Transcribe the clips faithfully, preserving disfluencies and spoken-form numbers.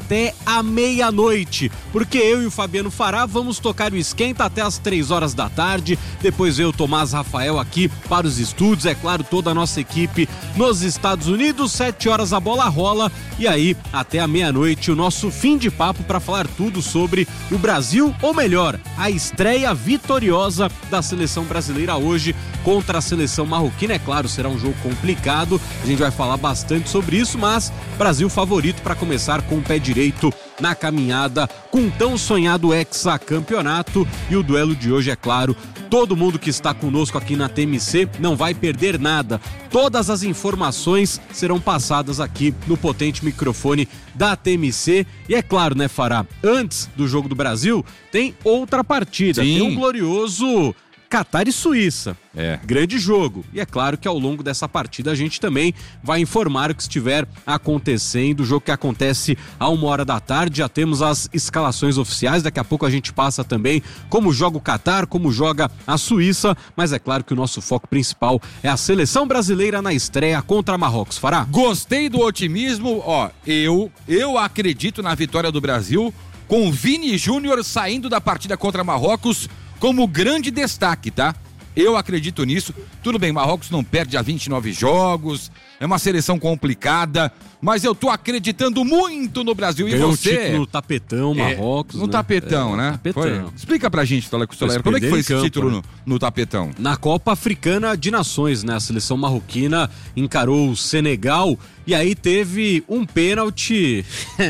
até a meia-noite, porque eu e o Fabiano Fará vamos tocar o Esquenta até as três horas da tarde, depois eu, Tomás Rafael, aqui para os estúdios, é claro, toda a nossa equipe nos Estados Unidos, sete horas a bola rola, e aí até a meia-noite o nosso fim de papo para falar tudo sobre o Brasil, ou melhor, a estreia vitoriosa da seleção brasileira hoje contra a seleção marroquina. É claro, será um jogo complicado, a gente vai falar bastante sobre isso, mas Brasil favorito para começar com o pé direito na caminhada com um tão sonhado hexacampeonato. E o duelo de hoje, é claro, todo mundo que está conosco aqui na T M C não vai perder nada. Todas as informações serão passadas aqui no potente microfone da T M C. E é claro, né, Fará, antes do jogo do Brasil, tem outra partida. Sim. Tem um glorioso Catar e Suíça. É. Grande jogo. E é claro que ao longo dessa partida a gente também vai informar o que estiver acontecendo. O jogo que acontece a uma hora da tarde. Já temos as escalações oficiais. Daqui a pouco a gente passa também como joga o Catar, como joga a Suíça. Mas é claro que o nosso foco principal é a seleção brasileira na estreia contra Marrocos. Fará? Gostei do otimismo. Ó, eu, eu acredito na vitória do Brasil com o Vini Júnior saindo da partida contra Marrocos como grande destaque, tá? Eu acredito nisso. Tudo bem, Marrocos não perde há vinte e nove jogos, é uma seleção complicada, mas eu tô acreditando muito no Brasil. E Ganhou você? Um título no tapetão, Marrocos. É, no né? tapetão, é, né? Tapetão. Foi. Explica pra gente, Taleco Soler, como é que foi esse campo, título né? no, no tapetão? Na Copa Africana de Nações, né? A seleção marroquina encarou o Senegal e aí teve um pênalti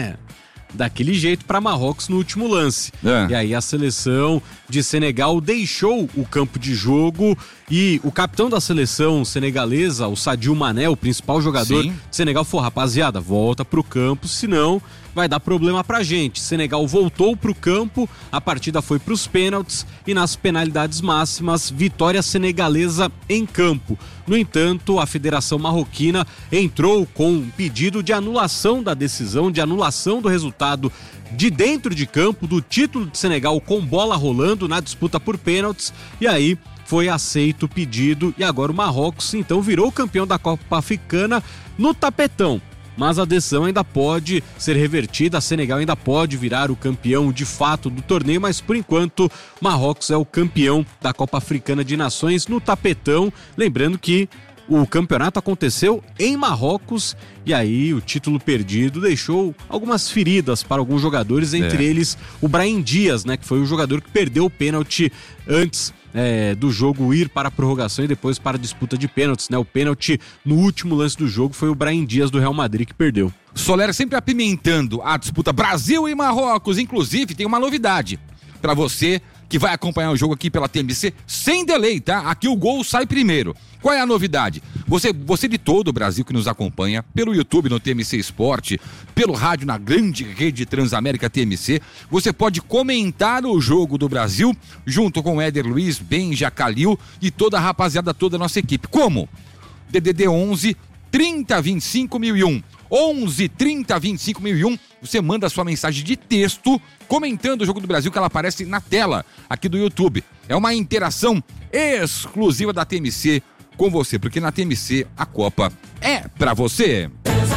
daquele jeito para Marrocos no último lance. É. E aí a seleção de Senegal deixou o campo de jogo e o capitão da seleção senegalesa, o Sadio Mané, o principal jogador Sim. de Senegal, falou: rapaziada, volta pro campo, senão vai dar problema pra gente. Senegal voltou pro campo, a partida foi pros pênaltis e nas penalidades máximas, vitória senegalesa em campo. No entanto, a Federação Marroquina entrou com um pedido de anulação da decisão, de anulação do resultado de dentro de campo, do título de Senegal com bola rolando na disputa por pênaltis, e aí foi aceito o pedido e agora o Marrocos então virou campeão da Copa Africana no tapetão. Mas a decisão ainda pode ser revertida, a Senegal ainda pode virar o campeão de fato do torneio, mas por enquanto Marrocos é o campeão da Copa Africana de Nações no tapetão. Lembrando que o campeonato aconteceu em Marrocos e aí o título perdido deixou algumas feridas para alguns jogadores, entre É. eles o Brahim Dias, né, que foi o jogador que perdeu o pênalti antes é, do jogo ir para a prorrogação e depois para a disputa de pênaltis, né? O pênalti no último lance do jogo foi o Brahim Dias do Real Madrid que perdeu. Soler sempre apimentando a disputa Brasil e Marrocos. Inclusive, tem uma novidade para você que vai acompanhar o jogo aqui pela T M C sem delay, tá? Aqui o gol sai primeiro. Qual é a novidade? Você, você de todo o Brasil que nos acompanha pelo YouTube no T M C Esporte, pelo rádio na grande rede Transamérica T M C, você pode comentar o jogo do Brasil junto com o Éder Luiz, Benja, Calil e toda a rapaziada, toda a nossa equipe. Como? D D D onze, trinta, vinte e cinco, mil e um. onze, trinta, vinte e cinco, mil e um. Você manda a sua mensagem de texto comentando o jogo do Brasil, que ela aparece na tela aqui do YouTube. É uma interação exclusiva da T M C com você, porque na T M C a Copa é pra você.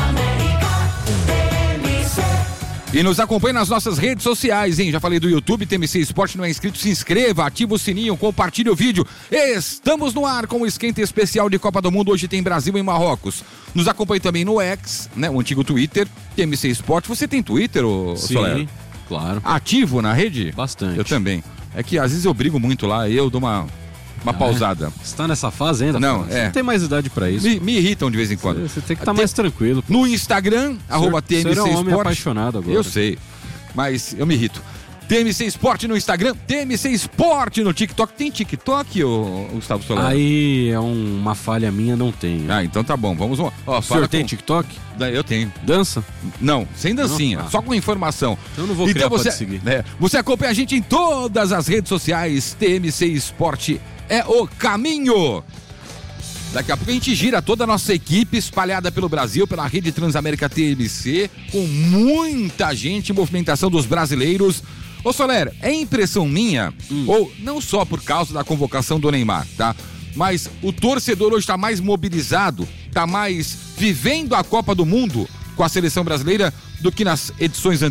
E nos acompanhe nas nossas redes sociais, hein? Já falei do YouTube, T M C Esporte, não é inscrito, se inscreva, ativa o sininho, compartilhe o vídeo. Estamos no ar com o esquenta especial de Copa do Mundo, hoje tem Brasil e Marrocos. Nos acompanhe também no X, né? O antigo Twitter, T M C Esporte. Você tem Twitter, ô Sim, Soler? claro. Ativo na rede? Bastante. Eu também. É que às vezes eu brigo muito lá, eu dou uma, uma Ah, É? pausada. Você tá nessa fase ainda? Não, Você é. não tem mais idade pra isso. Me, me irritam de vez em quando. Você, você tem que estar Até- mais tranquilo. No Instagram, arroba T M C Você é um homem Esporte. apaixonado agora. Eu sei, mas eu me irrito. T M C Esporte no Instagram, T M C Esporte no TikTok. Tem TikTok, ô, Gustavo Soler? Aí é um- uma falha minha, não tem. Ah, então tá bom, vamos lá. Ó, O senhor fala tem com- TikTok? Eu tenho. Dança? Não, sem dancinha, Não? Ah. só com informação. Então eu não vou criar pra você, te seguir. é, você acompanha a gente em todas as redes sociais. T M C Esporte é o caminho. Daqui a pouco a gente gira toda a nossa equipe espalhada pelo Brasil, pela rede Transamérica T M C, com muita gente, movimentação dos brasileiros. Ô Soler, é impressão minha, Hum. ou não só por causa da convocação do Neymar, tá? Mas o torcedor hoje tá mais mobilizado, tá mais vivendo a Copa do Mundo com a seleção brasileira do que nas edições anteriores.